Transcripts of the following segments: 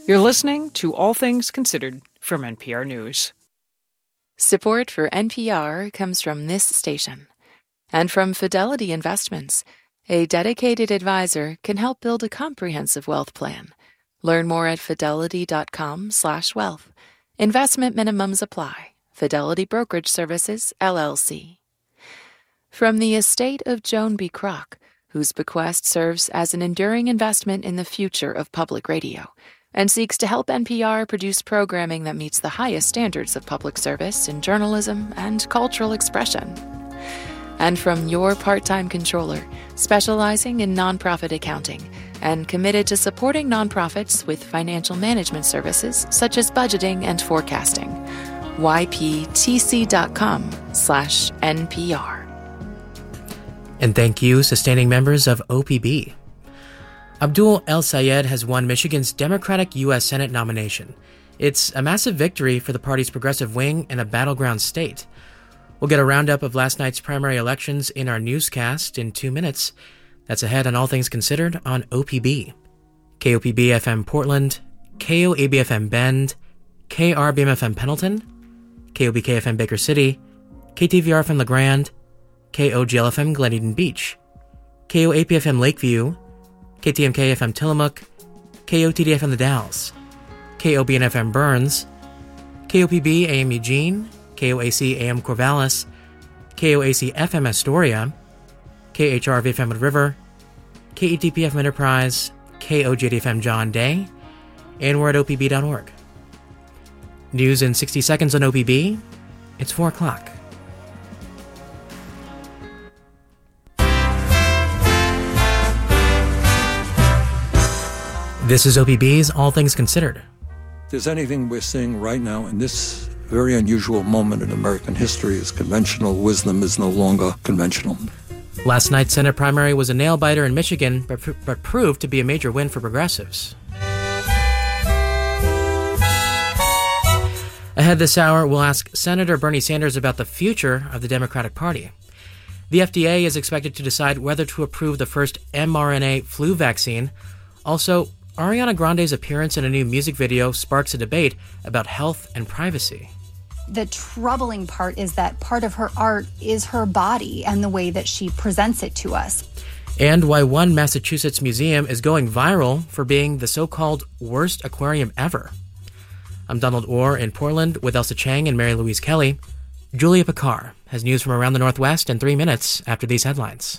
You're listening to All Things Considered from NPR News. Support for NPR comes from this station and from Fidelity Investments. A dedicated advisor can help build a comprehensive wealth plan. Learn more at fidelity.com/wealth. Investment minimums apply. Fidelity Brokerage Services, LLC. From the estate of Joan B. Kroc, whose bequest serves as an enduring investment in the future of public radio and seeks to help NPR produce programming that meets the highest standards of public service in journalism and cultural expression. And from your part-time controller, specializing in nonprofit accounting and committed to supporting nonprofits with financial management services such as budgeting and forecasting. yptc.com/NPR. And thank you, sustaining members of OPB. Abdul El-Sayed has won Michigan's Democratic U.S. Senate nomination. It's a massive victory for the party's progressive wing in a battleground state. We'll get a roundup of last night's primary elections in our newscast in 2 minutes. That's ahead on All Things Considered on OPB. KOPB-FM Portland, KOAB-FM Bend, KRBM-FM Pendleton, KOBK-FM Baker City, KTVR-FM LeGrand, KOGL-FM Glen Eden Beach, KOAP-FM Lakeview, KTMK-FM Tillamook, KOTD-FM The Dalles, KOBN-FM Burns, KOPB-AM Eugene, KOAC-AM Corvallis, KOAC-FM Astoria, KHRV-FM Wood River, KETP-FM Enterprise, KOJD-FM John Day, and we're at OPB.org. News in 60 seconds on OPB. It's 4 o'clock. This is OPB's All Things Considered. If there's anything we're seeing right now in this very unusual moment in American history is conventional wisdom is no longer conventional. Last night's Senate primary was a nail-biter in Michigan, but proved to be a major win for progressives. Ahead this hour, we'll ask Senator Bernie Sanders about the future of the Democratic Party. The FDA is expected to decide whether to approve the first mRNA flu vaccine. Also, Ariana Grande's appearance in a new music video sparks a debate about health and privacy. The troubling part is that part of her art is her body and the way that she presents it to us. And why one Massachusetts museum is going viral for being the so-called worst aquarium ever. I'm Donald Orr in Portland with Elsa Chang and Mary Louise Kelly. Julia Picard has news from around the Northwest in 3 minutes after these headlines.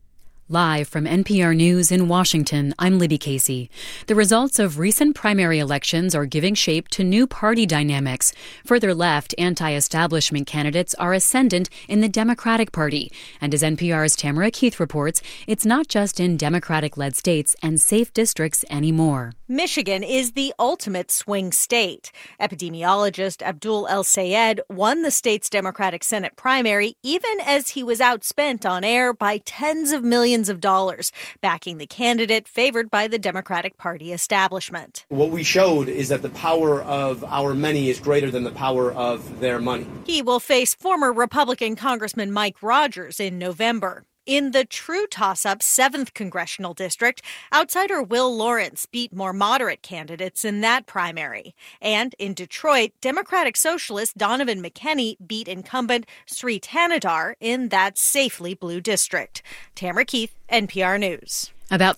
Live from NPR News in Washington, I'm Libby Casey. The results of recent primary elections are giving shape to new party dynamics. Further left, anti-establishment candidates are ascendant in the Democratic Party. And as NPR's Tamara Keith reports, it's not just in Democratic-led states and safe districts anymore. Michigan is the ultimate swing state. Epidemiologist Abdul El-Sayed won the state's Democratic Senate primary even as he was outspent on air by tens of millions of dollars, backing the candidate favored by the Democratic Party establishment. What we showed is that the power of our many is greater than the power of their money. He will face former Republican Congressman Mike Rogers in November. In the true toss-up 7th Congressional District, outsider Will Lawrence beat more moderate candidates in that primary. And in Detroit, Democratic Socialist Donovan McKenney beat incumbent Sri Thanadar in that safely blue district. Tamara Keith, NPR News. About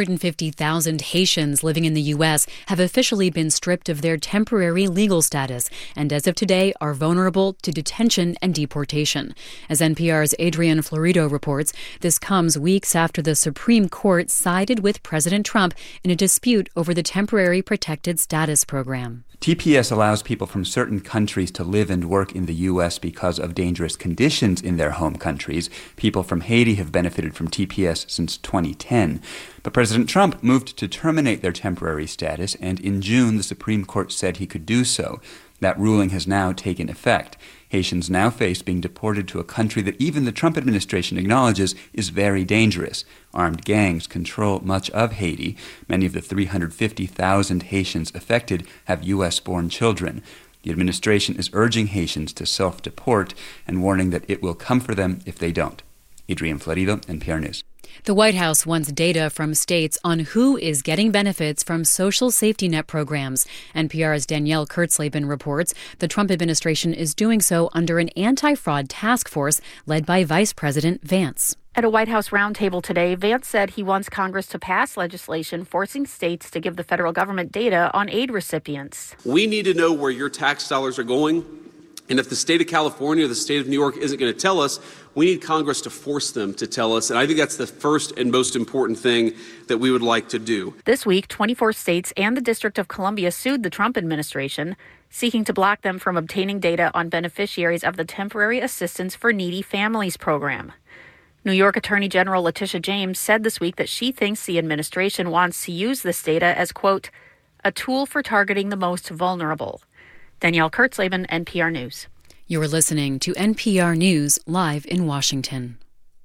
350,000 Haitians living in the U.S. have officially been stripped of their temporary legal status and as of today are vulnerable to detention and deportation. As NPR's Adrian Florido reports, this comes weeks after the Supreme Court sided with President Trump in a dispute over the Temporary Protected Status Program. TPS allows people from certain countries to live and work in the U.S. because of dangerous conditions in their home countries. People from Haiti have benefited from TPS since 2010. But President Trump moved to terminate their temporary status, and in June the Supreme Court said he could do so. That ruling has now taken effect. Haitians now face being deported to a country that even the Trump administration acknowledges is very dangerous. Armed gangs control much of Haiti. Many of the 350,000 Haitians affected have U.S.-born children. The administration is urging Haitians to self-deport and warning that it will come for them if they don't. Adrian Florido, NPR News. The White House wants data from states on who is getting benefits from social safety net programs. NPR's Danielle Kurtzleben reports the Trump administration is doing so under an anti-fraud task force led by Vice President Vance. At a White House roundtable today, Vance said he wants Congress to pass legislation forcing states to give the federal government data on aid recipients. We need to know where your tax dollars are going. And if the state of California or the state of New York isn't going to tell us, we need Congress to force them to tell us. And I think that's the first and most important thing that we would like to do. This week, 24 states and the District of Columbia sued the Trump administration, seeking to block them from obtaining data on beneficiaries of the Temporary Assistance for Needy Families program. New York Attorney General Letitia James said this week that she thinks the administration wants to use this data as, quote, a tool for targeting the most vulnerable. Danielle Kurtzleben, NPR News. You're listening to NPR News live in Washington.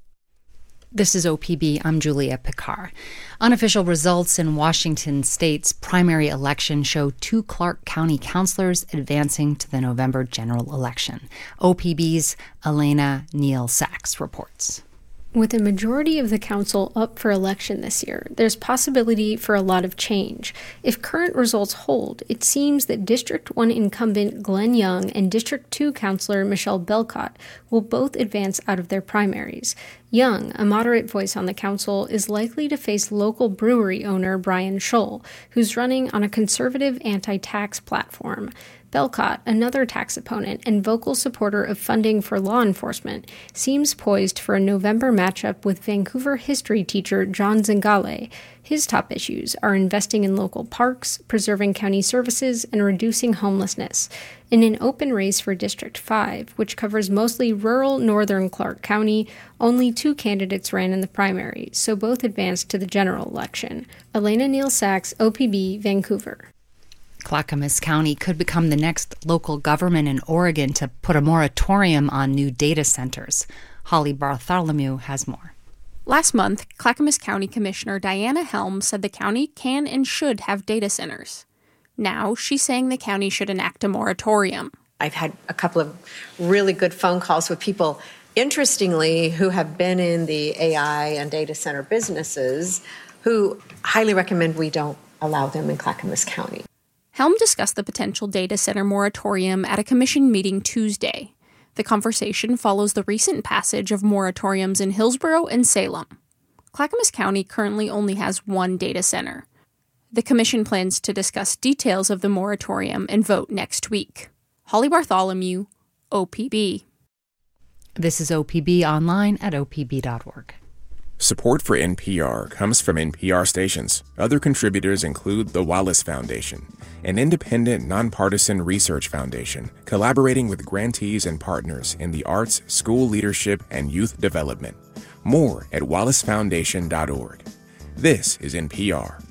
This is OPB. I'm Julia Picard. Unofficial results in Washington state's primary election show 2 Clark County councilors advancing to the November general election. OPB's Elena Neal-Sachs reports. With a majority of the council up for election this year, there's possibility for a lot of change. If current results hold, it seems that District 1 incumbent Glenn Young and District 2 councilor Michelle Belcott will both advance out of their primaries. Young, a moderate voice on the council, is likely to face local brewery owner Brian Scholl, who's running on a conservative anti-tax platform. Belcott, another tax opponent and vocal supporter of funding for law enforcement, seems poised for a November matchup with Vancouver history teacher John Zingale. His top issues are investing in local parks, preserving county services, and reducing homelessness. In an open race for District 5, which covers mostly rural northern Clark County, only 2 candidates ran in the primary, so both advanced to the general election. Elena Neal-Sachs, OPB, Vancouver. Clackamas County could become the next local government in Oregon to put a moratorium on new data centers. Holly Bartholomew has more. Last month, Clackamas County Commissioner Diana Helm said the county can and should have data centers. Now, she's saying the county should enact a moratorium. I've had a couple of really good phone calls with people, interestingly, who have been in the AI and data center businesses, who highly recommend we don't allow them in Clackamas County. Helm discussed the potential data center moratorium at a commission meeting Tuesday. The conversation follows the recent passage of moratoriums in Hillsborough and Salem. Clackamas County currently only has 1 data center. The commission plans to discuss details of the moratorium and vote next week. Holly Bartholomew, OPB. This is OPB online at opb.org. Support for NPR comes from NPR stations. Other contributors include the Wallace Foundation, an independent, nonpartisan research foundation collaborating with grantees and partners in the arts, school leadership, and youth development. More at wallacefoundation.org. This is NPR.